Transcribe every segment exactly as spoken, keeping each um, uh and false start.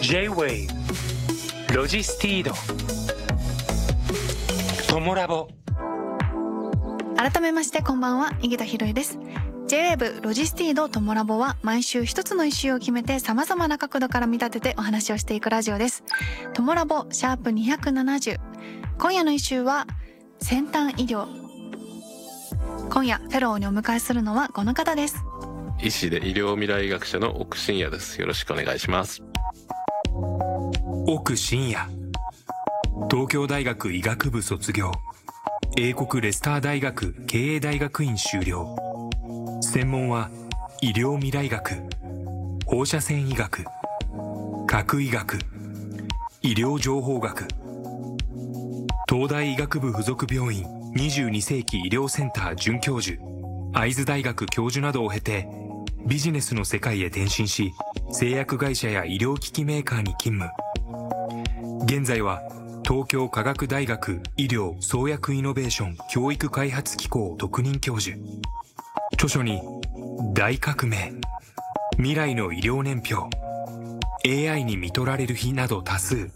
J-Wave ロジスティードトモラボ。 改めましてこんばんは、井桁弘恵です。 J-ウェーブ ロジスティードトモラボは毎週一つのイシューを決めて様々な角度から見立ててお話をしていくラジオです。トモラボシャープにひゃくななじゅう、今夜のイシューは先端医療。今夜フェローにお迎えするのはこの方です。 医師で医療未来学者の奥真也です。よろしくお願いします。 奥真也、東京大学医学部卒業、英国レスター大学経営大学院修了。専門は医療未来学、放射線医学、核医学、医療情報学。東大医学部附属病院にじゅうに世紀医療センター准教授、会津大学教授などを経てビジネスの世界へ転身し、製薬会社や医療機器メーカーに勤務。現在は東京科学大学医療創薬イノベーション教育開発機構特任教授。著書に大革命、未来の医療年表、エーアイ に見とられる日など多数。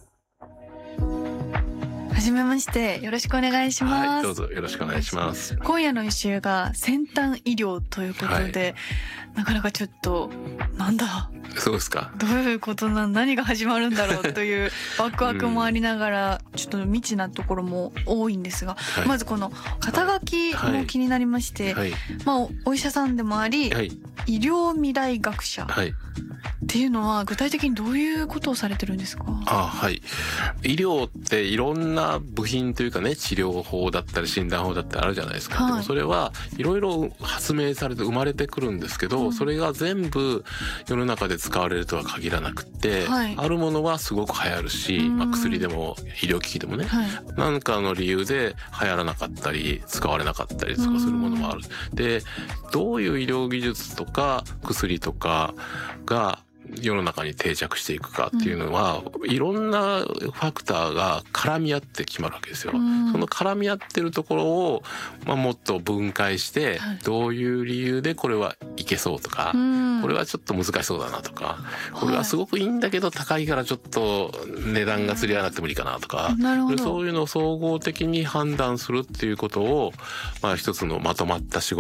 はじめまして、よろしくお願いします。 はい、どうぞよろしくお願いします。 今夜のイシューが先端医療ということで、はい、なかなかちょっとなんだ、 そうですか、 どういうことな、何が始まるんだろうというワクワクもありながら、うん、ちょっと未知なところも多いんですが、はい、まずこの肩書きも気になりまして、はいはい、まあ、お医者さんでもあり、はい、医療未来学者、はい、っていうのは具体的にどういうことをされてるんですか？ あ、はい。医療っていろんな部品というかね、治療法だったり診断法だったりあるじゃないですか。はい、でもそれはいろいろ発明されて生まれてくるんですけど、うん、それが全部世の中で使われるとは限らなくて、はい、あるものはすごく流行るし、まあ、薬でも医療機器でもね、はい、何かの理由で流行らなかったり使われなかったりとかするものもある。で、どういう医療技術とか薬とかが世の中に定着していくかっていうのは、うん、いろんなファクターが絡み合って決まるわけですよ。うん、その絡み合ってるところを、まあ、もっと分解して、はい、どういう理由でこれはいけそうとか、うん、これはちょっと難しそうだなとか、これはすごくいいんだけど高いからちょっと値段が釣り合わなくて無理かなとか、なるほど、そういうのを総合的に判断するっていうことを、まあ、一つのまとまった仕事